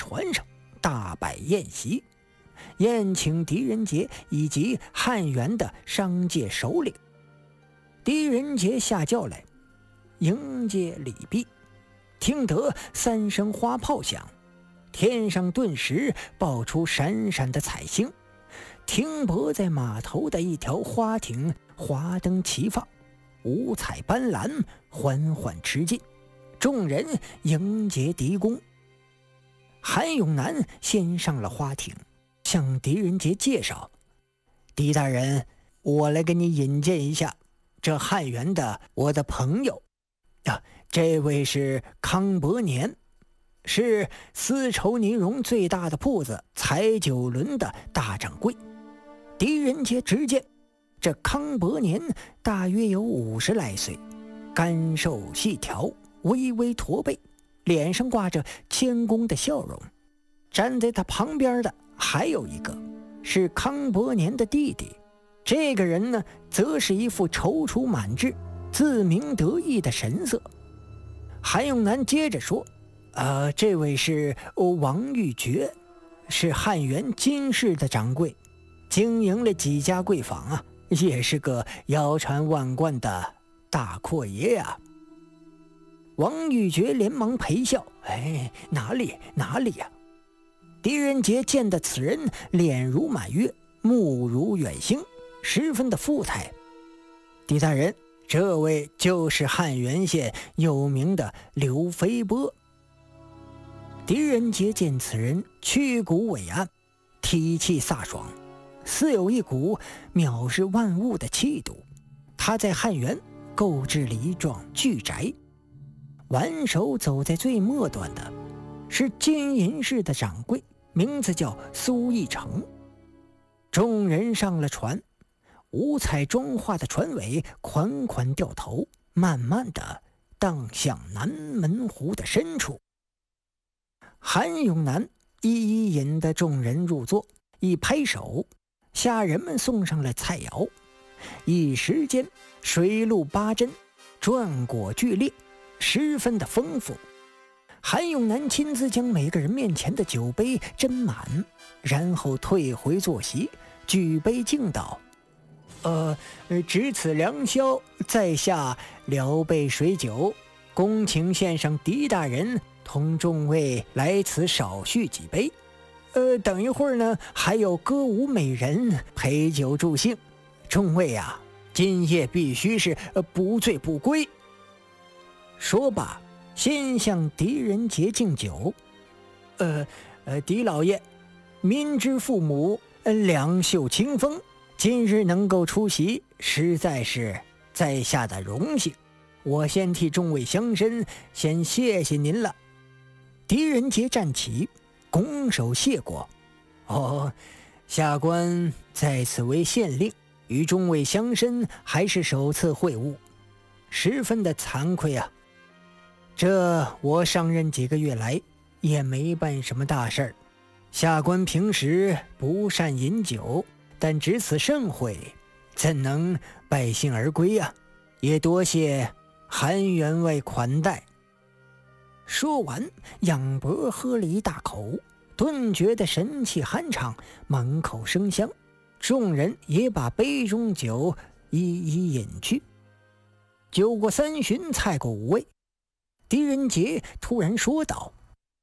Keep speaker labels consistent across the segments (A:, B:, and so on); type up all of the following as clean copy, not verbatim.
A: 船上大摆宴席，宴请狄仁杰以及汉元的商界首领。狄仁杰下轿来迎接礼毕，听得3声花炮响，天上顿时爆出闪闪的彩星，停泊在码头的一条花艇华灯齐放，五彩斑斓，缓缓驰进，众人迎接狄公。韩永南先上了花艇，向狄仁杰介绍：狄大人，我来给你引荐一下，这汉元的我的朋友这位是康伯年，是丝绸呢绒最大的铺子彩九轮的大掌柜。狄仁杰直见这康伯年大约有50来岁，干瘦细条，微微驼背，脸上挂着谦恭的笑容。站在他旁边的还有一个是康伯年的弟弟，这个人呢，则是一副踌躇满志、自鸣得意的神色。韩永南接着说：这位是王玉珏，是汉元金氏的掌柜，经营了几家贵坊啊，也是个谣传万贯的大阔爷呀。王玉珏连忙陪笑：哪里呀。狄仁杰见得此人脸如满月，目如远星，十分的富态。狄大人，这位就是汉元县有名的刘飞波。狄仁杰见此人曲骨伟岸，体气飒爽，似有一股藐视万物的气度。他在汉元购置了一幢巨宅，挽手走在最末端的是金银市的掌柜，名字叫苏义成。众人上了船，五彩妆化的船尾款款掉头，慢慢的荡向南门湖的深处。韩永南一一引得众人入座，一拍手，下人们送上了菜肴。一时间水陆八珍，馔果俱列，十分的丰富。韩永南亲自将每个人面前的酒杯斟满，然后退回坐席，举杯敬道：值此良宵，在下聊备水酒，恭请献上狄大人同众位来此少叙几杯。等一会儿呢，还有歌舞美人陪酒助兴，众位啊，今夜必须是不醉不归。说罢，先向狄仁杰敬酒。狄老爷，民之父母，两袖清风，今日能够出席，实在是在下的荣幸。我先替众位乡绅先谢谢您了。狄仁杰站起，拱手谢过。下官在此为县令，与众位乡绅还是首次会晤，十分的惭愧啊。这我上任几个月来也没办什么大事儿，下官平时不善饮酒，但值此盛会，怎能败兴而归啊？也多谢韩员外款待。说完，仰脖喝了一大口，顿觉得神气酣畅，满口生香。众人也把杯中酒一一饮去。酒过三巡，菜过五味，狄仁杰突然说道：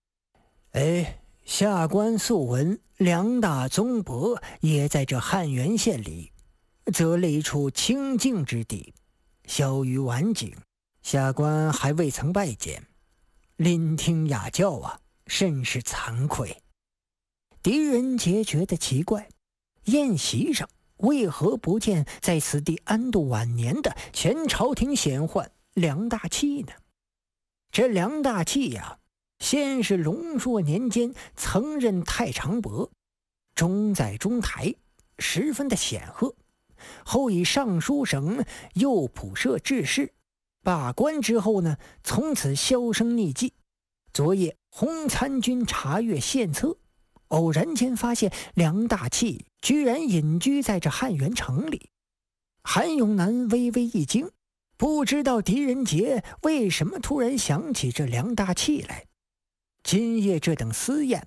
A: 下官素闻梁大宗伯也在这汉元县里择了一处清静之地，小于晚景，下官还未曾拜见，聆听雅教啊，甚是惭愧。狄仁杰觉得奇怪，宴席上为何不见在此地安度晚年的前朝廷显宦梁大器呢？这梁大器呀，先是隆朔年间曾任太常伯，中在中台，十分的显赫。后以尚书省右仆射致仕，罢官之后呢，从此销声匿迹。昨夜洪参军查阅献策，偶然间发现梁大器居然隐居在这汉元城里。韩永南微微一惊，不知道狄仁杰为什么突然想起这梁大器来。今夜这等私宴，